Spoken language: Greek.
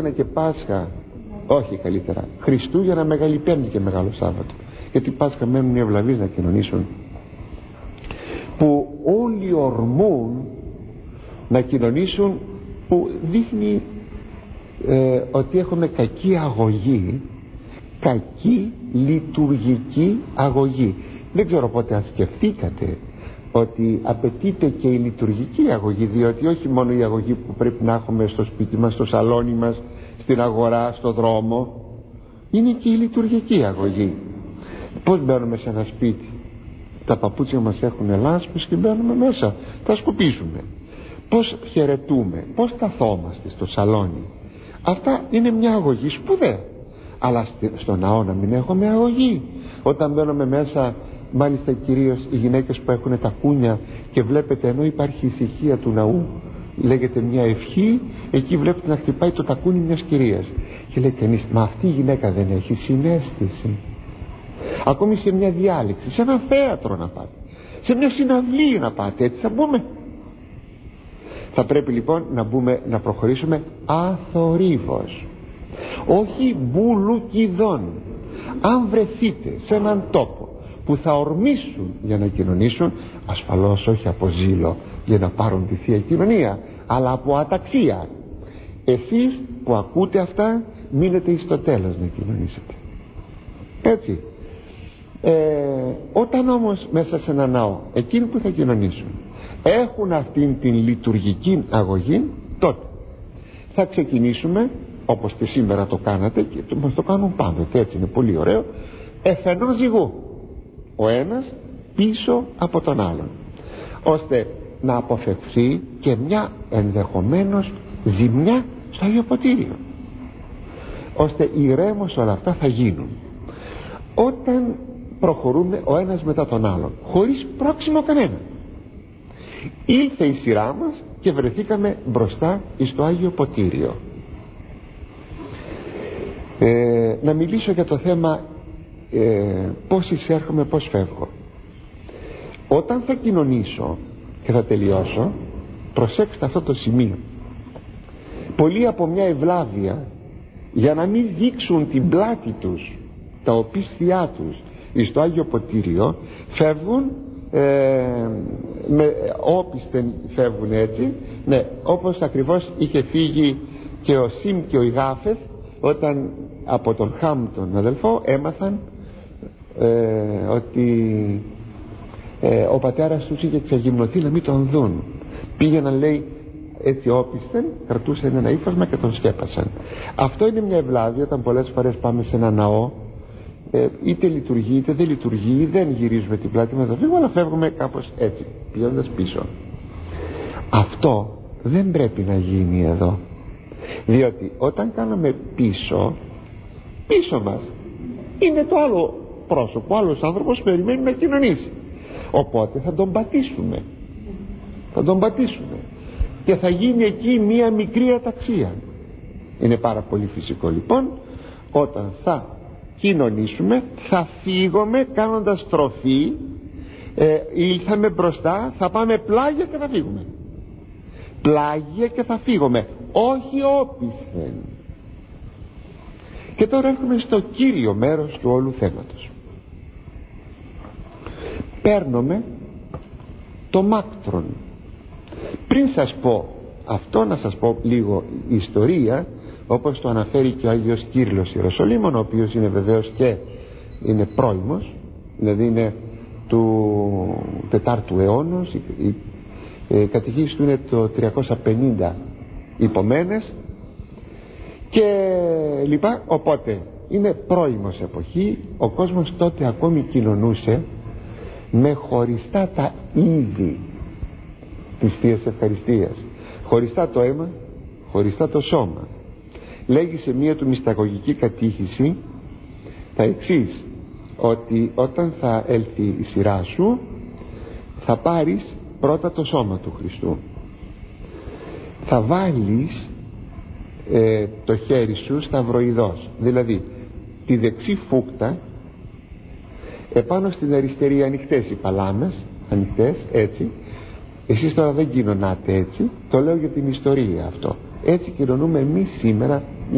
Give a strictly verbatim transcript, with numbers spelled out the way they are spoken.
Χριστούγεννα και Πάσχα, όχι καλύτερα, Χριστούγεννα, Μεγάλη Πέμπτη και Μεγάλο Σάββατο, γιατί Πάσχα μένουν οι ευλαβείς να κοινωνήσουν, που όλοι ορμούν να κοινωνήσουν, που δείχνει ε, ότι έχουμε κακή αγωγή, κακή λειτουργική αγωγή. Δεν ξέρω πότε αν σκεφτήκατε ότι απαιτείται και η λειτουργική αγωγή, διότι όχι μόνο η αγωγή που πρέπει να έχουμε στο σπίτι μας, στο σαλόνι μας, στην αγορά, στο δρόμο, είναι και η λειτουργική αγωγή. Πώς μπαίνουμε σε ένα σπίτι, τα παπούτσια μας έχουν λάσπες και μπαίνουμε μέσα, τα σκουπίζουμε. Πώς χαιρετούμε, πώς καθόμαστε στο σαλόνι, αυτά είναι μια αγωγή σπουδαία. Αλλά στο ναό να μην έχουμε αγωγή. Όταν μπαίνουμε μέσα, μάλιστα κυρίως οι γυναίκες που έχουν τα κούνια, και βλέπετε ενώ υπάρχει ησυχία του ναού, λέγεται μια ευχή, εκεί βλέπετε να χτυπάει το τακούνι μιας κυρίας και λέει κανείς, μα αυτή η γυναίκα δεν έχει συναίσθηση? Ακόμη σε μια διάλεξη, σε ένα θέατρο να πάτε, σε μια συναυλία να πάτε, έτσι θα μπούμε. Θα πρέπει λοιπόν να μπούμε, να προχωρήσουμε αθορύβως, όχι μπουλουκιδών. Αν βρεθείτε σε έναν τόπο που θα ορμήσουν για να κοινωνήσουν, ασφαλώς όχι από ζήλο για να πάρουν τη Θεία Κοινωνία, αλλά από αταξία, εσείς που ακούτε αυτά μείνετε εις το τέλος να κοινωνήσετε, έτσι. ε, Όταν όμως μέσα σε ένα ναό εκείνοι που θα κοινωνήσουν έχουν αυτήν την λειτουργική αγωγή, τότε θα ξεκινήσουμε όπως και σήμερα το κάνατε και το, μας το κάνουν πάντοτε, έτσι είναι πολύ ωραίο, εφενός ζυγού, ο ένας πίσω από τον άλλον, ώστε να αποφευθεί και μια ενδεχομένως ζημιά στο Άγιο Ποτήριο, ώστε ηρέμως όλα αυτά θα γίνουν. Όταν προχωρούμε ο ένας μετά τον άλλον χωρίς πρόξιμο κανένα, ήλθε η σειρά μας και βρεθήκαμε μπροστά στο Άγιο Ποτήριο. ε, να μιλήσω για το θέμα ε, πώς εισέρχομαι, πώς φεύγω. Όταν θα κοινωνήσω και θα τελειώσω, προσέξτε αυτό το σημείο. Πολλοί από μια ευλάβεια, για να μην δείξουν την πλάτη τους, τα οπίσθιά τους στο Άγιο Ποτήριο, φεύγουν ε, με όπισθεν φεύγουν, έτσι, ναι, όπως ακριβώς είχε φύγει και ο Σιμ και ο Ιγάφεθ, όταν από τον Χάμ τον αδελφό έμαθαν ε, ότι ε, ο πατέρας τους είχε ξεγυμνωθεί να μην τον δουν. Πήγαιναν, λέει, έτσι όπισθεν, κρατούσαν ένα ύφασμα και τον σκέπασαν. Αυτό είναι μια ευλάβεια όταν πολλές φορές πάμε σε ένα ναό, ε, είτε λειτουργεί είτε δεν λειτουργεί, δεν γυρίζουμε την πλάτη μας να φύγουμε, αλλά φεύγουμε κάπως έτσι, πηγαίνοντας πίσω. Αυτό δεν πρέπει να γίνει εδώ, διότι όταν κάναμε πίσω, πίσω μας είναι το άλλο πρόσωπο, ο άλλος άνθρωπος περιμένει να κοινωνήσει, οπότε θα τον πατήσουμε, θα τον πατήσουμε και θα γίνει εκεί μία μικρή αταξία. Είναι πάρα πολύ φυσικό λοιπόν, όταν θα κοινωνήσουμε θα φύγουμε κάνοντας στροφή, ε, ήλθαμε μπροστά, θα πάμε πλάγια και θα φύγουμε, πλάγια και θα φύγουμε, όχι όπισθεν. Και τώρα έρχομαι στο κύριο μέρος του όλου θέματος. Παίρνουμε το μάκτρον. Πριν σας πω αυτό, να σας πω λίγο ιστορία, όπως το αναφέρει και ο Άγιος Κύριλλος Ιεροσολύμων, ο οποίος είναι βεβαίως και είναι πρώιμος, δηλαδή είναι του τετάρτου αιώνος, η, η, η κατηχήση του είναι το τριακόσια πενήντα υπομένες και λοιπά, οπότε είναι πρώιμος εποχή. Ο κόσμος τότε ακόμη κοινωνούσε με χωριστά τα είδη της Θείας Ευχαριστίας, χωριστά το αίμα, χωριστά το σώμα. Λέγει σε μία του μυσταγωγική κατήχηση τα εξής, ότι όταν θα έλθει η σειρά σου θα πάρεις πρώτα το σώμα του Χριστού, θα βάλεις ε, το χέρι σου σταυροειδώς, δηλαδή τη δεξί φούκτα επάνω στην αριστερή, ανοιχτές οι παλάμες, ανοιχτές έτσι. Εσείς τώρα δεν κοινωνάτε έτσι, το λέω για την ιστορία αυτό, έτσι κοινωνούμε εμείς σήμερα